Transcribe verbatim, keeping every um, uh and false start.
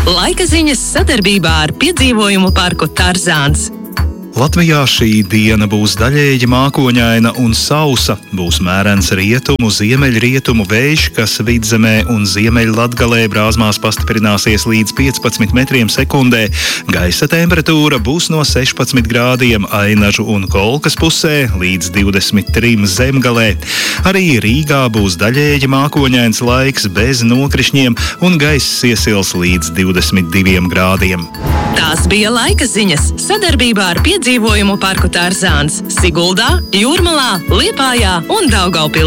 Laika ziņas sadarbībā ar piedzīvojumu parku Tarzāns. Latvijā šī diena būs daļēji mākoņaina un sausa. Būs mērens rietumu, ziemeļrietumu vējš, kas Vidzemē un Ziemeļlatgalē brāzmās pastiprināsies līdz piecpadsmit metriem sekundē. Gaisa temperatūra būs no sešpadsmit grādiem Ainažu un Kolkas pusē līdz divdesmit trim Zemgalē. Arī Rīgā būs daļēji mākoņains laiks bez nokrišņiem un gaiss iesils līdz divdesmit diviem grādiem. Tās bija laika ziņas sadarbībā ar piedzīvojumu parku Tarzāns Siguldā, Jūrmalā, Liepājā un Daugavpilī.